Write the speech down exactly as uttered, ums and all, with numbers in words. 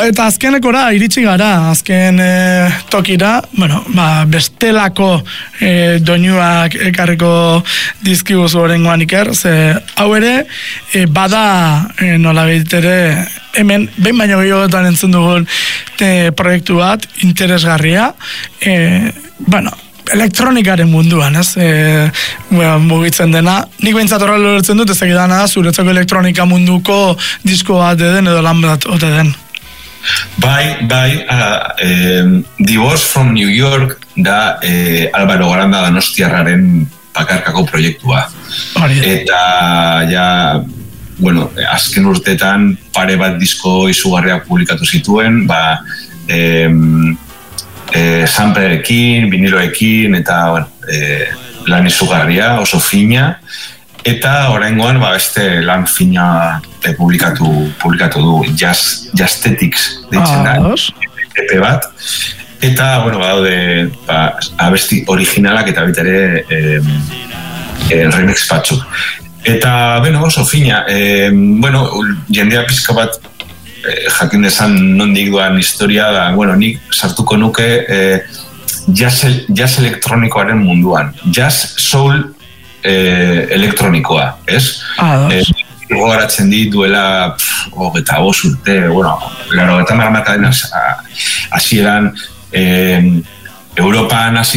eta azkenekora iritsi gara, azken e, tokira, bueno, ba, bestelako e, doinuak ekarriko dizkiguzu orengoan Iker, ze hau ere, e, bada e, nola ere, hemen, behin baino gehiagotan entzun dugun e, proiektu bat, interesgarria, e, bueno, elektronikaren munduan, ez? E, bueno, mugitzen dena. Nik behintzat horrela lortzen dut, ez egidana da, zuretzako elektronika munduko disko bat den edo lan bat ote den. Bai, bai, uh, eh, Divorce from New York da eh, Álvaro Granda Donostiarraren bakarkako proiektua. Hori. Eta ja, bueno, azken urtetan pare bat disko izugarriak publikatu zituen, ba, eh, eh, samplerekin, viniloekin, eta bueno, eh, lan izugarria, oso fina, eta oraingoan ba, beste lan fina eh, publikatu, publikatu du, Jazz, Jazztetics deitzen da, E P bat, eta, bueno, badaude ba, abesti originalak eta baita ere eh, eh, remix batzuk. Eta, bueno, oso fina, eh, bueno, jendea pizka bat eh, jakin dezan nondik duan historia da, bueno, nik sartuko nuke eh, jazz, jazz elektronikoaren munduan, jazz soul eh, elektronikoa, ez? Ah, eh, gogaratzen dit duela hogeta bost urte, bueno, laro eta marramataren hasieran eh, Europan hasi